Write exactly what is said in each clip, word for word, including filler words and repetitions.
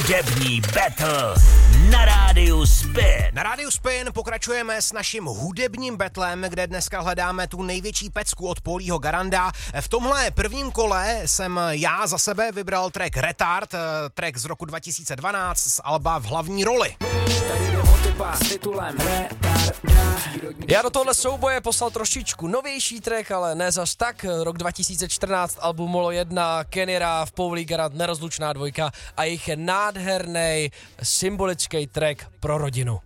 Hudební battle na rádiu Spin. Na rádiu Spin pokračujeme s naším hudebním battlem, kde dneska hledáme tu největší pecku od Paulího Garanda. V tomhle prvním kole jsem já za sebe vybral track Retard, track z roku dva tisíce dvanáct z alba V hlavní roli. Já do tohle souboje poslal trošičku novější track, ale ne zas tak. Rok dva tisíce čtrnáct, album Molo jedna, Kenny Rav, Paulí Garant, Nerozlučná dvojka a jejich nádherný symbolický track Pro rodinu.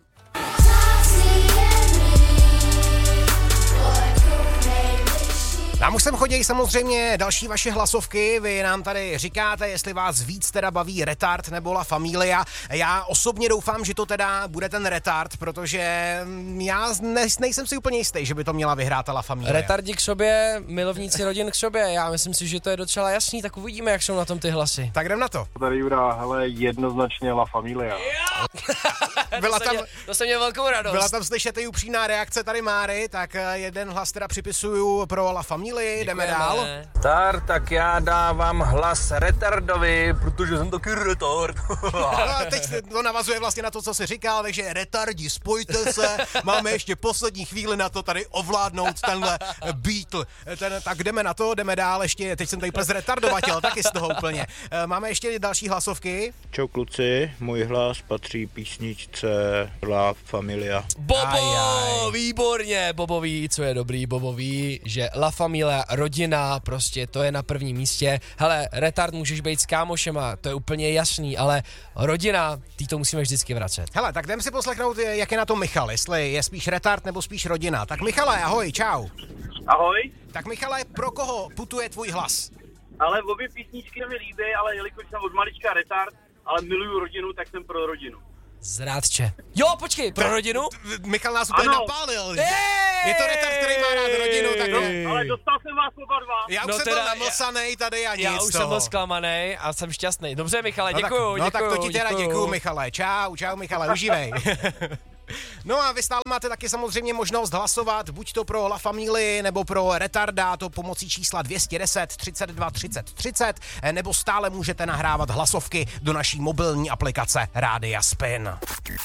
Nám už sem chodí samozřejmě další vaše hlasovky, vy nám tady říkáte, jestli vás víc teda baví Retard nebo La Familia. Já osobně doufám, že to teda bude ten Retard, protože já ne, nejsem si úplně jistý, že by to měla vyhrát La Familia. Retardi k sobě, milovníci rodin k sobě, já myslím si, že to je docela jasný, tak uvidíme, jak jsou na tom ty hlasy. Tak jdem na to. Tady Jura, hele, jednoznačně La Familia. Byla to, tam, jsem měl, to jsem měl velkou radost. Byla tam slyšet i upřímná reakce tady Máry, tak jeden hlas teda připisuju pro La Familia. Jdeme dál. Tar, tak já dávám hlas Retardovi, protože jsem taky retard. No a teď to navazuje vlastně na to, co jsi říkal, takže retardi, spojte se, máme ještě poslední chvíli na to tady ovládnout tenhle Beatle. Ten, tak jdeme na to, jdeme dál, ještě, teď jsem tady plez retardovatel, taky z toho úplně. Máme ještě další hlasovky. Čau kluci, můj hlas patří písničce La Familia. Bobo, Aj, aj. výborně, Bobo ví, co je dobrý, Bobo ví, že La Familia, rodina, prostě to je na prvním místě. Hele, retard můžeš být s kámošema, to je úplně jasný, ale rodina, ty to musíme vždycky vracet. Hele, tak jdem si poslechnout, jak je na to Michal, jestli je spíš retard nebo spíš rodina. Tak Michale, ahoj, čau. Ahoj, Tak Michale, pro koho putuje tvůj hlas? ale obě písničky mi líbí, ale jelikož jsem od malička retard, ale miluju rodinu, tak jsem pro rodinu. Zrádče. Jo, počkej, pro rodinu? Michal nás úplně Ano. napálil. Ej! Je to retard, který má rád rodinu, tak no. Ale dostal jsem vás oba dva. Já už No jsem teda, byl namlsanej tady a nic Já už toho. jsem byl zklamanej a jsem šťastný. Dobře, Michale, No tak, děkuju, no děkuju, tak to ti teda děkuju. děkuju, Michale. Čau, čau, Michale, užívej. No a vy stále máte taky samozřejmě možnost hlasovat buď to pro La Familii nebo pro Retarda, to pomocí čísla dvě stě deset třicet dva třicet třicet, nebo stále můžete nahrávat hlasovky do naší mobilní aplikace Rádia Spin.